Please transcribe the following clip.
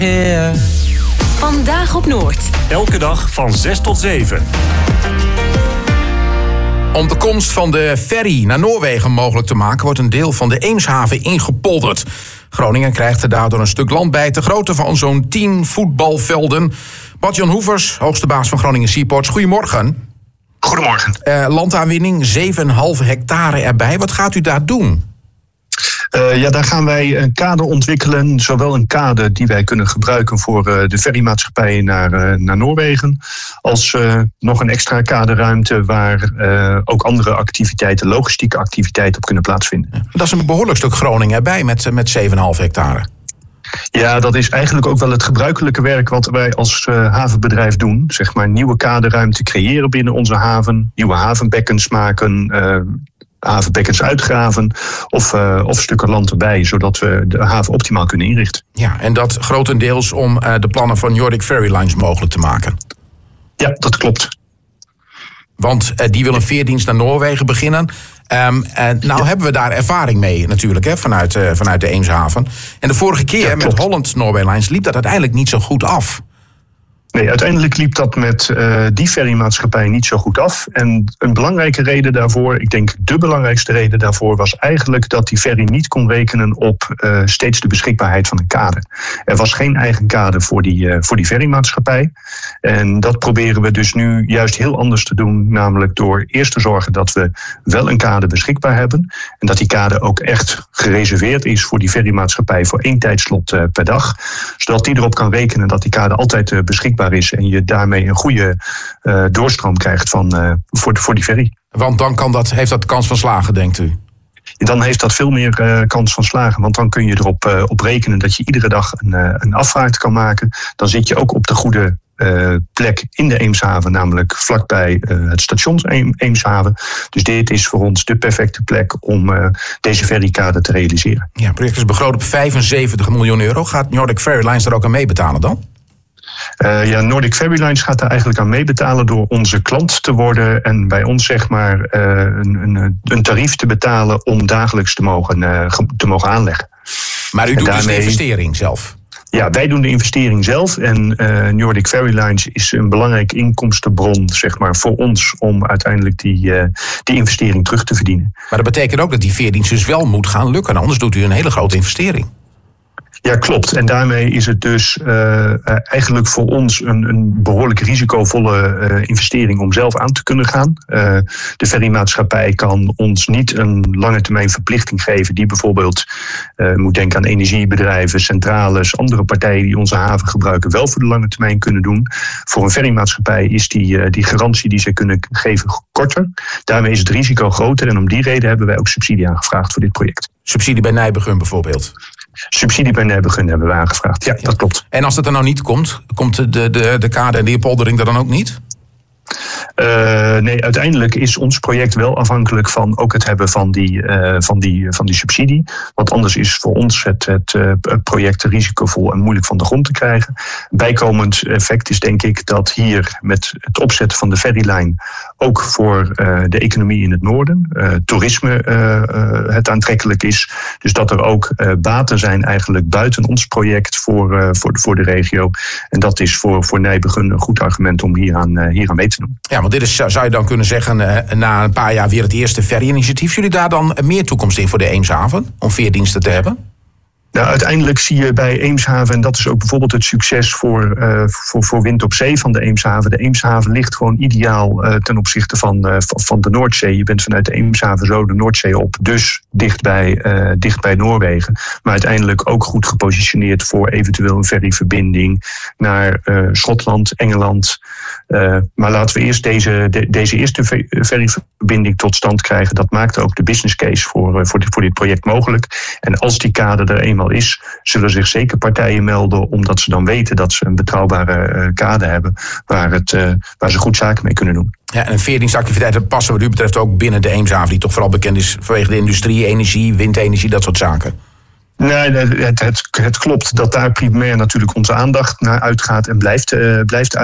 Vandaag op Noord. Elke dag van 6 tot 7. Om de komst van de ferry naar Noorwegen mogelijk te maken, wordt een deel van de Eemshaven ingepolderd. Groningen krijgt er daardoor een stuk land bij, ter grootte van zo'n 10 voetbalvelden. Bart-Jan Hoevers, hoogste baas van Groningen Seaports. Goedemorgen. Goedemorgen. Landaanwinning, 7,5 hectare erbij. Wat gaat u daar doen? Daar gaan wij een kade ontwikkelen. Zowel een kade die wij kunnen gebruiken voor de ferrymaatschappijen naar Noorwegen, als nog een extra kaderuimte waar ook andere activiteiten, logistieke activiteiten op kunnen plaatsvinden. Dat is een behoorlijk stuk Groningen erbij met 7,5 hectare. Ja, dat is eigenlijk ook wel het gebruikelijke werk wat wij als havenbedrijf doen. Zeg maar nieuwe kaderuimte creëren binnen onze haven, nieuwe havenbekkens maken, havenbekkens uitgraven of stukken land erbij, zodat we de haven optimaal kunnen inrichten. Ja, en dat grotendeels om de plannen van Nordic Ferry Lines mogelijk te maken. Ja, dat klopt. Want die wil een veerdienst naar Noorwegen beginnen. Hebben we daar ervaring mee natuurlijk, hè, vanuit de Eemshaven. En de vorige keer met Holland Norway Lines liep dat uiteindelijk niet zo goed af. Nee, uiteindelijk liep dat met die ferrymaatschappij niet zo goed af. En een belangrijke reden daarvoor, ik denk de belangrijkste reden daarvoor, was eigenlijk dat die ferry niet kon rekenen op steeds de beschikbaarheid van een kade. Er was geen eigen kade voor die ferrymaatschappij. En dat proberen we dus nu juist heel anders te doen. Namelijk door eerst te zorgen dat we wel een kade beschikbaar hebben. En dat die kade ook echt gereserveerd is voor die ferrymaatschappij voor 1 tijdslot per dag. Zodat die erop kan rekenen dat die kade altijd beschikbaar is en je daarmee een goede doorstroom krijgt voor die ferry. Want dan heeft dat kans van slagen, denkt u? Dan heeft dat veel meer kans van slagen. Want dan kun je erop op rekenen dat je iedere dag een afvaart kan maken. Dan zit je ook op de goede plek in de Eemshaven, namelijk vlakbij het station Eemshaven. Dus dit is voor ons de perfecte plek om deze ferrykade te realiseren. Ja, het project is begroot op 75 miljoen euro. Gaat Nordic Ferry Lines daar ook aan meebetalen dan? Nordic Ferry Lines gaat daar eigenlijk aan meebetalen door onze klant te worden en bij ons zeg maar een tarief te betalen om dagelijks te mogen aanleggen. Maar u doet dus de investering zelf? Ja, wij doen de investering zelf en Nordic Ferry Lines is een belangrijke inkomstenbron zeg maar, voor ons om uiteindelijk die investering terug te verdienen. Maar dat betekent ook dat die veerdienst dus wel moet gaan lukken, anders doet u een hele grote investering. Ja, klopt. En daarmee is het dus eigenlijk voor ons een behoorlijk risicovolle investering om zelf aan te kunnen gaan. De ferrymaatschappij kan ons niet een lange termijn verplichting geven die bijvoorbeeld moet denken aan energiebedrijven, centrales, andere partijen die onze haven gebruiken wel voor de lange termijn kunnen doen. Voor een ferrymaatschappij is die garantie die ze kunnen geven korter. Daarmee is het risico groter en om die reden hebben wij ook subsidie aangevraagd voor dit project. Subsidie bij Nijbegun bijvoorbeeld? Subsidie bij Nijbegun hebben we aangevraagd. Ja, dat klopt. En als het er nou niet komt, komt de kade en de poldering er dan ook niet? Nee, uiteindelijk is ons project wel afhankelijk van ook het hebben van die subsidie. Want anders is voor ons het project risicovol en moeilijk van de grond te krijgen. Bijkomend effect is denk ik dat hier met het opzetten van de ferrylijn ook voor de economie in het noorden, toerisme het aantrekkelijk is. Dus dat er ook baten zijn eigenlijk buiten ons project voor de regio. En dat is voor Nijbegun een goed argument om hier aan mee te doen. Ja, want dit is, zou je dan kunnen zeggen, na een paar jaar weer het eerste ferry-initiatief. Jullie daar dan meer toekomst in voor de Eemshaven, om veerdiensten te hebben? Nou, uiteindelijk zie je bij Eemshaven, en dat is ook bijvoorbeeld het succes voor wind op zee van de Eemshaven. De Eemshaven ligt gewoon ideaal ten opzichte van de Noordzee. Je bent vanuit de Eemshaven zo de Noordzee op, dus dicht bij Noorwegen. Maar uiteindelijk ook goed gepositioneerd voor eventueel een ferryverbinding naar Schotland, Engeland. Maar laten we eerst deze eerste ferryverbinding tot stand krijgen. Dat maakt ook de business case voor dit project mogelijk. En als die kade er eenmaal is, zullen zich zeker partijen melden, omdat ze dan weten dat ze een betrouwbare kade hebben waar ze goed zaken mee kunnen doen. Ja, en veerdienstactiviteiten passen wat u betreft ook binnen de Eemshaven, die toch vooral bekend is vanwege de industrie, energie, windenergie, dat soort zaken. Nee, het klopt dat daar primair natuurlijk onze aandacht naar uitgaat en blijft